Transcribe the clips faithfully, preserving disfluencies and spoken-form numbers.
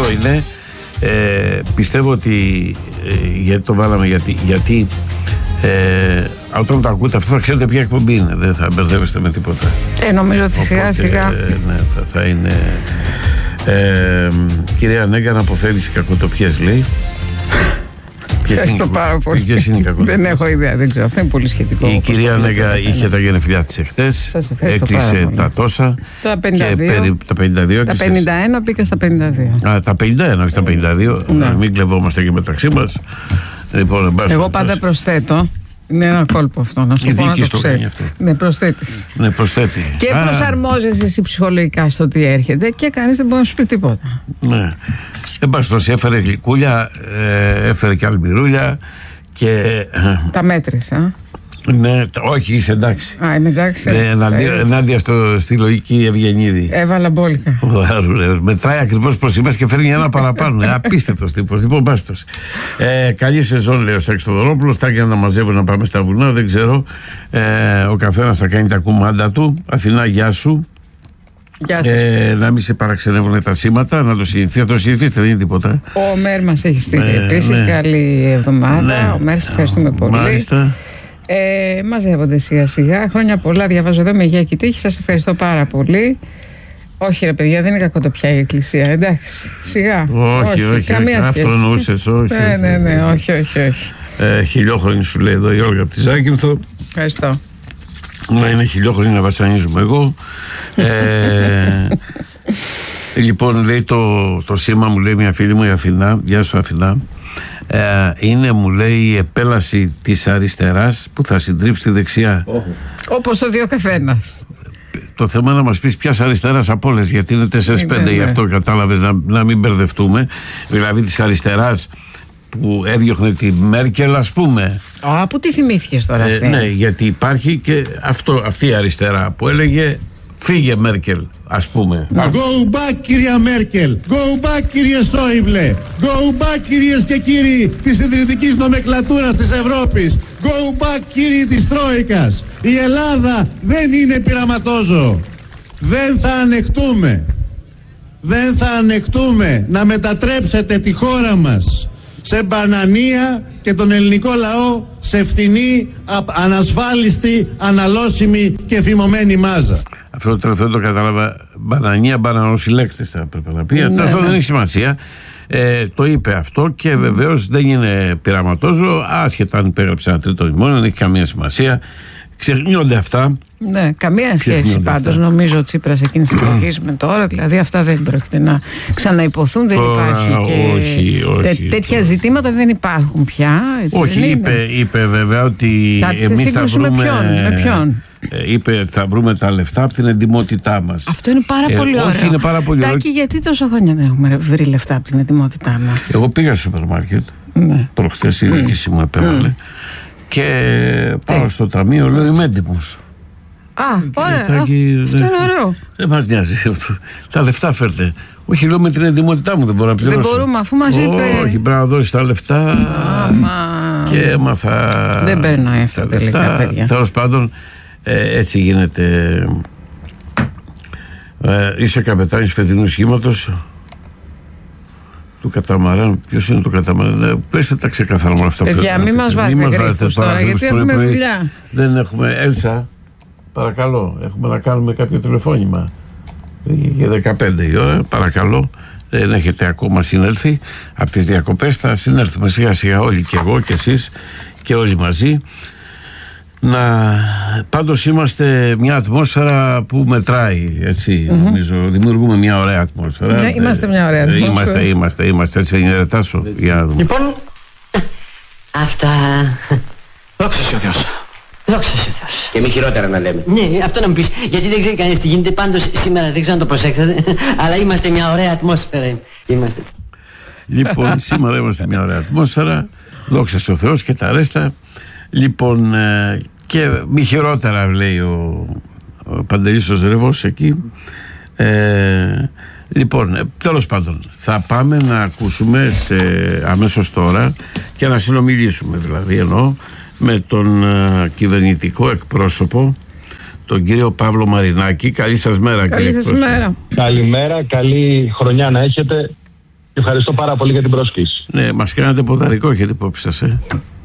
ωραίο είναι. Ε, πιστεύω ότι ε, γιατί το βάλαμε, γιατί, γιατί ε, όταν το ακούτε αυτό θα ξέρετε ποια εκπομπή είναι, δεν θα μπερδεύεστε με τίποτα. Ε, νομίζω ότι σιγά σιγά ε, ναι, θα, θα είναι ε, κυρία Νέγκα να αποφεύγει κακοτοπιές, λέει. Ευχαριστώ πάρα πολύ. Δεν έχω ιδέα, δεν ξέρω. Αυτό είναι πολύ σχετικό. Η κυρία Νέγκα είχε τα γενεθλιά της εχθές. Έκλεισε τα τόσα. Τα πενήντα δύο. Περί, τα πενήντα δύο. Τα πενήντα ένα πήγα στα πενήντα δύο. Α, τα πενήντα ένα, όχι τα πενήντα δύο. Ναι. Μην κλεβόμαστε και μεταξύ μας. Λοιπόν, εγώ πάντα προσθέτω. Είναι ένα κόλπο αυτό, να σου πω να το ξέρεις. Ναι, προσθέτεις. Ναι, προσθέτει. Και Α. προσαρμόζεσαι εσύ ψυχολογικά στο τι έρχεται και κανείς δεν μπορεί να σου πει τίποτα. Ναι. Εν πάση περιπτώσει, έφερε γλυκούλια, ε, έφερε και αλμυρούλια και... Τα μέτρησα. Ναι, όχι, είσαι εντάξει. Α, είμαι εντάξει. Ναι, ενάντια, ενάντια στο, στη λογική Ευγενίδη. Έβαλα μπόλικα. Μετράει ακριβώς προς εμάς και φέρνει ένα παραπάνω. Ε, απίστευτος τύπος. Λοιπόν, πάστος. Ε, καλή σεζόν, λέει ο Σαξιτοδωρόπουλος. Τα για να μαζεύουν να πάμε στα βουνά, δεν ξέρω. Ε, ο καθένας θα κάνει τα κουμάντα του. Αθηνά, γεια σου. Γεια σας. Ε, να μην σε παραξενεύουν τα σήματα, να το συνηθίσετε. Να το συνηθίσετε, δεν είναι τίποτα. Ο Μέρ μας έχει στείλει ε, επίσης. Ναι. Καλή εβδομάδα. Ναι. Ο Μέρ, ευχαριστούμε πολύ. Μάλιστα. Ε, μαζεύονται σιγά σιγά. Χρόνια πολλά, διαβάζω εδώ με υγεία και τύχη. Σας ευχαριστώ πάρα πολύ. Όχι ρε παιδιά, δεν είναι κακοτοπιά η εκκλησία. Εντάξει, σιγά. Όχι, όχι, όχι, καμία όχι, σχέση. Αυτό εννοούσες, όχι. Ναι, ναι, ναι, όχι, όχι, όχι. Ε, χιλιόχρονη σου λέει εδώ η Όλγα από τη Ζάκυνθο. Ευχαριστώ. Να είναι χιλιόχρονη να βασανίζουμε εγώ. ε, λοιπόν, λέει το, το σήμα μου, λέει μια φίλη μου η Αθηνά. Γεια σου Αθηνά. Ε, είναι, μου λέει, η επέλαση της αριστεράς που θα συντρίψει τη δεξιά. Oh. Όπως το δύο καθένας. Το θέμα να μας πεις ποιας αριστεράς από όλες, γιατί είναι τέσσερα πέντε, γι' αυτό κατάλαβες, να, να μην μπερδευτούμε. Δηλαδή της αριστεράς που έδιωχνε τη Μέρκελ, ας πούμε. Α, που τι θυμήθηκες τώρα αυτή. Ε, ναι, γιατί υπάρχει και αυτό, αυτή η αριστερά που έλεγε φύγε Μέρκελ, ας πούμε. Go back κυρία Μέρκελ, go back κύριε Σόιμπλε, go back κυρίες και κύριοι της ιδρυτικής νομεκλατούρας της Ευρώπης, go back κύριοι της Τρόικας. Η Ελλάδα δεν είναι πειραματόζωο. Δεν θα ανεχτούμε, δεν θα ανεχτούμε να μετατρέψετε τη χώρα μας σε μπανανία και τον ελληνικό λαό σε φθηνή, ανασφάλιστη, αναλώσιμη και φημωμένη μάζα. Αυτό το τελευταίο το κατάλαβα. Μπανανία, μπανανοσυλλέκτες θα πρέπει να πει. Ναι, αυτό ναι. δεν έχει σημασία. Ε, το είπε αυτό και βεβαίως δεν είναι πειραματόζωο. Άσχετα αν υπέγραψε ένα τρίτο μνημόνιο, δεν έχει καμία σημασία. Ξεχνιόνται αυτά. Ναι, καμία σχέση πάντως νομίζω ο Τσίπρας εκείνης της εποχής με τώρα. Δηλαδή αυτά δεν πρόκειται να ξαναϋποθούν, δεν τώρα, υπάρχει και όχι, όχι, Τέ, τέτοια όχι. ζητήματα δεν υπάρχουν πια. Έτσι, όχι, δεν είπε, είπε βέβαια ότι εμείς θα βρούμε... Με ποιον, με ποιον. Είπε θα βρούμε τα λεφτά από την εντιμότητά μας. Αυτό είναι πάρα ε, πολύ ωραίο. Όχι, είναι πάρα πολύ ωραίο. Τάκη, γιατί τόσο χρόνια δεν έχουμε βρει λεφτά από την εντιμότητά μας. Εγώ πήγα στο σούπερ μάρκετ, ναι. Προχθές η διοίκηση μου επέβαλε, και πάω στο ταμείο, λέω είμαι έντιμος. Α, ωραία. Αυτό δε, είναι ωραίο. Δεν μας νοιάζει αυτό. Τα λεφτά φέρτε. Όχι, λέω με την εντιμότητά μου δεν μπορώ να πληρώσω. Δεν μπορούμε, αφού μας είπε. Όχι, πρέπει να δώσει τα λεφτά. Άμα... Και έμαθα. Δεν περνάει αυτό τελικά, παιδιά. Τέλος πάντων, ε, έτσι γίνεται. Ε, είσαι καπετάνης φετινού σχήματος του καταμαράν. Ποιος είναι το καταμαράν? Πέστε τα ξεκαθαρά με αυτά. Παιδιά, μην μας βάζετε γρίφους τώρα, γιατί έχουμε δουλειά. Δεν έχουμε. Έλσα, παρακαλώ, έχουμε να κάνουμε κάποιο τηλεφώνημα για δεκαπέντε η ώρα, παρακαλώ. Δεν έχετε ακόμα συνέλθει από τις διακοπές. Θα συνέλθουμε σιγά σιγά όλοι, και εγώ και εσείς και όλοι μαζί. Να, πάντως είμαστε μια ατμόσφαιρα που μετράει, έτσι, mm-hmm. νομίζω. Δημιουργούμε μια ωραία ατμόσφαιρα. Ναι, είμαστε μια ωραία ατμόσφαιρα. Είμαστε, είμαστε, είμαστε, έτσι δεν είναι, Τάσο? Λοιπόν, αυτά. Δόξα σε ο Θεός. Δόξα σε ο Θεός. Και μη χειρότερα να λέμε. Ναι, αυτό να μου πεις, γιατί δεν ξέρει κανείς τι γίνεται. Πάντως σήμερα δεν ξέρω αν το προσέξατε, αλλά είμαστε μια ωραία ατμόσφαιρα. Είμαστε. Λοιπόν, σήμερα είμαστε μια ωραία ατμόσφαιρα. Δόξα σε ο Θεός και τα ρέστα. Λοιπόν, ε, και μη χειρότερα, λέει ο, ο Παντελής ο Ζερεβός εκεί. Ε, λοιπόν, ε, τέλος πάντων, θα πάμε να ακούσουμε σε, αμέσως τώρα και να συνομιλήσουμε, δηλαδή εννοώ, με τον ε, κυβερνητικό εκπρόσωπο, τον κύριο Παύλο Μαρινάκη. Καλή σας μέρα. Καλή σας μέρα. Καλημέρα, καλή χρονιά να έχετε. Ευχαριστώ πάρα πολύ για την πρόσκληση. Ναι, μας κάνατε ποδαρικό, έχετε υπόψη σας, ε.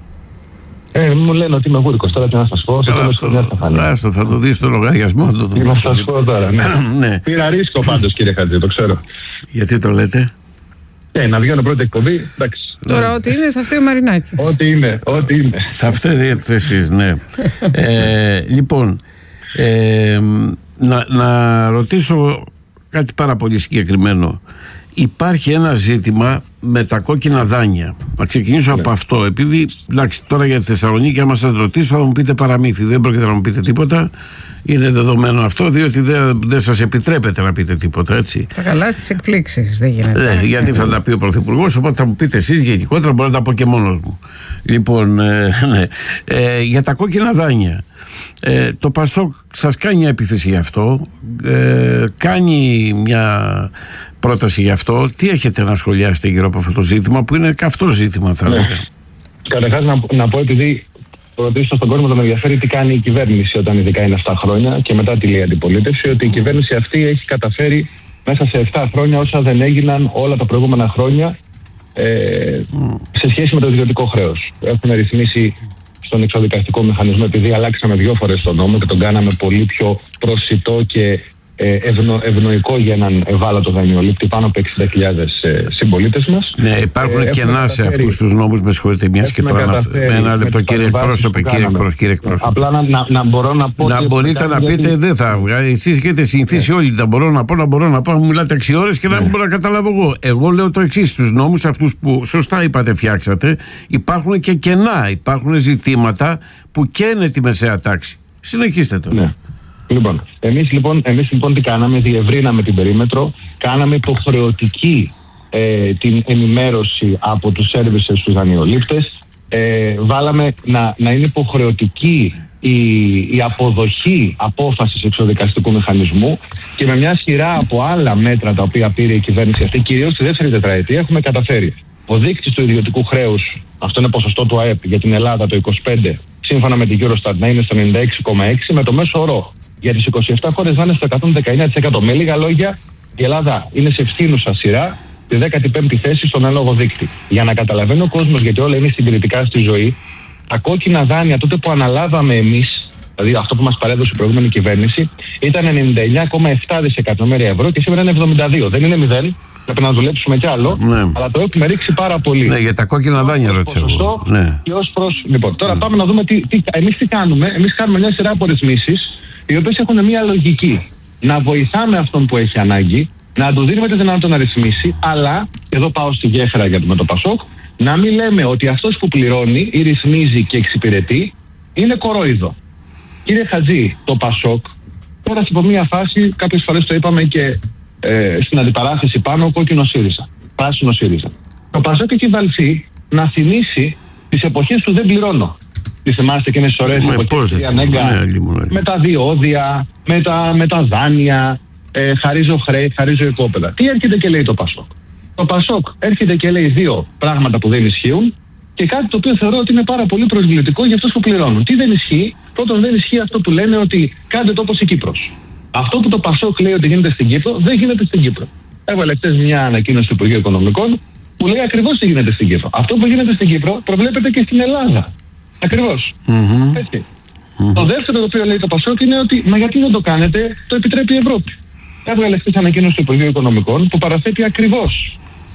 Ε, μου λένε ότι είμαι γούρικος, τώρα τι να σας πω. Καλά, αυτό, αυτό θα το δεις στο λογαριασμό. Το, τι να σας πω τώρα, ναι. ναι. Πήρα ρίσκο πάντως, κύριε Χατζή, το ξέρω. Γιατί το λέτε? Ε, να βγαίνω πρώτη εκπομπή, εντάξει. Τώρα ό,τι είναι θα φταίει ο Μαρινάκης. Ό,τι είναι, ό,τι είναι. Θα φταίτε εσείς, ναι. ε, λοιπόν, ε, να, να ρωτήσω κάτι πάρα πολύ συγκεκριμένο. Υπάρχει ένα ζήτημα με τα κόκκινα δάνεια. Να ξεκινήσω ναι. από αυτό. Επειδή, εντάξει, τώρα για τη Θεσσαλονίκη, άμα σας ρωτήσω, θα μου πείτε παραμύθι. Δεν πρόκειται να μου πείτε τίποτα. Είναι δεδομένο αυτό, διότι δεν, δεν σας επιτρέπεται να πείτε τίποτα, έτσι. Θα καλά στις εκπλήξεις, δεν γίνεται. Ναι, γιατί θα τα πει ο Πρωθυπουργός, οπότε θα μου πείτε εσείς γενικότερα, μπορώ να τα πω και μόνος μου. Λοιπόν, ε, ναι. ε, για τα κόκκινα δάνεια. Ε, το Πασόκ σας κάνει μια επίθεση γι' αυτό, ε, κάνει μια πρόταση γι' αυτό. Τι έχετε να σχολιάσετε γύρω από αυτό το ζήτημα, που είναι καυτό ζήτημα, θα λέγαμε? Ναι. Καταρχάς να, να πω, επειδή ρωτήσω στον κόσμο, τον ενδιαφέρει τι κάνει η κυβέρνηση όταν ειδικά είναι επτά χρόνια και μετά τη λέει αντιπολίτευση, ότι η κυβέρνηση αυτή έχει καταφέρει μέσα σε επτά χρόνια όσα δεν έγιναν όλα τα προηγούμενα χρόνια ε, mm. σε σχέση με το ιδιωτικό χρέος. Έχουν ρυθμίσει στον εξοδικαστικό μηχανισμό, επειδή αλλάξαμε δύο φορές τον νόμο και τον κάναμε πολύ πιο προσιτό και Ευνο, ευνοϊκό για έναν ευάλωτο δανειολήπτη, πάνω από εξήντα χιλιάδες ε, συμπολίτες μας. Ναι, υπάρχουν ε, κενά σε αυτούς τους νόμους, με συγχωρείτε, μιας και τώρα με ένα λεπτό, κύριε εκπρόσωπε, κύριε εκπρόσωπε. Απλά να, να, να μπορώ να πω. Να μπορείτε να πείτε, γιατί... δεν θα βγάλει. Εσείς έχετε συνηθίσει ναι. όλοι να μπορώ να πω, να μπορώ να πω, μου μιλάτε έξι ώρες και ναι. να μην μπορώ να καταλάβω εγώ. Εγώ λέω το εξής: στους νόμους αυτούς που σωστά είπατε, φτιάξατε, υπάρχουν και κενά, υπάρχουν ζητήματα που καίνε τη μεσαία τάξη. Συνεχίστε το. Ναι. Λοιπόν, εμείς λοιπόν, εμείς λοιπόν τι κάναμε, διευρύναμε την περίμετρο, κάναμε υποχρεωτική ε, την ενημέρωση από τους services στους δανειολήπτες, ε, βάλαμε να, να είναι υποχρεωτική η, η αποδοχή απόφασης εξοδικαστικού μηχανισμού και με μια σειρά από άλλα μέτρα τα οποία πήρε η κυβέρνηση αυτή, κυρίως στη δεύτερη τετραετία, έχουμε καταφέρει ο δείκτης του ιδιωτικού χρέους, αυτό είναι ποσοστό του ΑΕΠ για την Ελλάδα το είκοσι πέντε, σύμφωνα με την Eurostat να είναι στο ενενήντα έξι κόμμα έξι, με το μέσο όρο για τις είκοσι επτά χώρες να είναι στο εκατόν δεκαεννέα τοις εκατό. Με λίγα λόγια, η Ελλάδα είναι σε ευθύνουσα σειρά τη δέκατη πέμπτη θέση στον άλογο δείκτη. Για να καταλαβαίνει ο κόσμος, γιατί όλα είναι συγκριτικά στη ζωή, τα κόκκινα δάνεια τότε που αναλάβαμε εμείς, δηλαδή αυτό που μας παρέδωσε η προηγούμενη κυβέρνηση, ήταν ενενήντα εννέα κόμμα επτά δισεκατομμύρια ευρώ και σήμερα είναι εβδομήντα δύο. Δεν είναι μηδέν. Πρέπει να δουλέψουμε κι άλλο, ναι. αλλά το έχουμε ρίξει πάρα πολύ. Ναι, για τα κόκκινα δάνεια ρώτησα εγώ. Ναι. Και ως προς... Λοιπόν, τώρα mm. πάμε να δούμε τι, τι, εμείς τι κάνουμε. Εμείς κάνουμε μια σειρά από ρυθμίσεις, οι οποίες έχουν μια λογική. Να βοηθάμε αυτόν που έχει ανάγκη, να του δίνουμε τη δυνατότητα να ρυθμίσει, αλλά, εδώ πάω στη γέφυρα για το με το Πασόκ, να μην λέμε ότι αυτός που πληρώνει ή ρυθμίζει και εξυπηρετεί είναι κορόιδο. Κύριε Χατζή, το Πασόκ πέρασε από μια φάση, κάποιες φορές το είπαμε και ε, στην αντιπαράθεση πάνω, κόκκινο ΣΥΡΙΖΑ, πράσινο ΣΥΡΙΖΑ. Το Πασόκ έχει βαλθεί να θυμίσει τις εποχές του δεν πληρώνω. Τις θυμάστε και είναι σωρές εποχές, με τα διόδια, με τα, με τα δάνεια, ε, χαρίζω χρέη, χαρίζω οικόπεδα. Τι έρχεται και λέει το Πασόκ? Το Πασόκ έρχεται και λέει δύο πράγματα που δεν ισχύουν και κάτι το οποίο θεωρώ ότι είναι πάρα πολύ προσβλητικό για αυτούς που πληρώνουν. Τι δεν ισχύει? Πρώτον, δεν ισχύει αυτό που λένε ότι κάντε το όπως η Κύπρος. Αυτό που το Πασόκ λέει ότι γίνεται στην Κύπρο, δεν γίνεται στην Κύπρο. Έβαλε χτες μια ανακοίνωση του Υπουργείου Οικονομικών που λέει ακριβώς τι γίνεται στην Κύπρο. Αυτό που γίνεται στην Κύπρο προβλέπεται και στην Ελλάδα. Ακριβώς. Mm-hmm. Έτσι. Mm-hmm. Το δεύτερο το οποίο λέει το Πασόκ είναι ότι μα γιατί δεν το κάνετε, το επιτρέπει η Ευρώπη. Έβγαλε χθες ανακοίνωση του Υπουργείου Οικονομικών που παραθέτει ακριβώς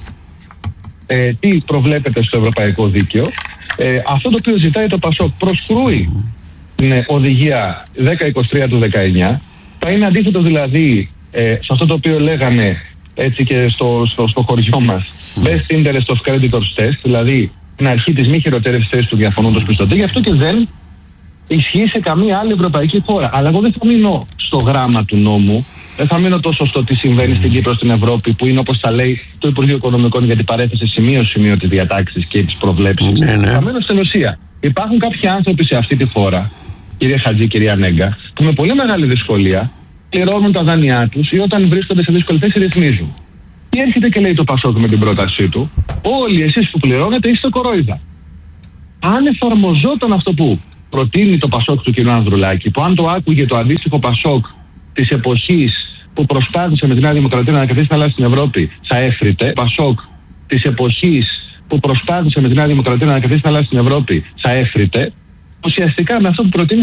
ε, τι προβλέπεται στο Ευρωπαϊκό Δίκαιο. Ε, αυτό το οποίο ζητάει το Πασόκ προσκρούει την οδηγία δέκα είκοσι τρία του δεκαεννιά. Θα είναι αντίθετο δηλαδή ε, σε αυτό το οποίο λέγανε έτσι και στο, στο, στο χωριό μας best interest of creditors test, δηλαδή την αρχή της μη χειροτέρευσης θέσης του διαφωνούντος πιστωτή, γι' αυτό και δεν ισχύει σε καμία άλλη ευρωπαϊκή χώρα. Αλλά εγώ δεν θα μείνω στο γράμμα του νόμου, δεν θα μείνω τόσο στο τι συμβαίνει στην Κύπρο, στην Ευρώπη, που είναι όπως τα λέει το Υπουργείο Οικονομικών για την παρέθεση σημείο-σημείο της διατάξης και τις προβλέψεις. Ναι, ναι. Θα μείνω στην ουσία. Υπάρχουν κάποιοι άνθρωποι σε αυτή τη χώρα, κύριε Χατζή, κυρία Νέγκα, που με πολύ μεγάλη δυσκολία πληρώνουν τα δάνειά τους ή όταν βρίσκονται σε δύσκολη θέση ρυθμίζουν. Τι έρχεται και λέει το Πασόκ με την πρότασή του? Όλοι εσείς που πληρώνετε είστε κορόιδα. Αν εφαρμοζόταν αυτό που προτείνει το Πασόκ του κ. Ανδρουλάκη, που αν το άκουγε το αντίστοιχο Πασόκ της εποχής που προσπάθησε με τη Νέα Δημοκρατία να ανακατεύσει την Ελλάδα στην Ευρώπη, θα έφρυτε. Πασόκ της εποχής που προσπάθησε με τη Νέα Δημοκρατία να κρατήσει την Ελλάδα στην Ευρώπη θα έφρυτε, ουσιαστικά με αυτό που προτείνει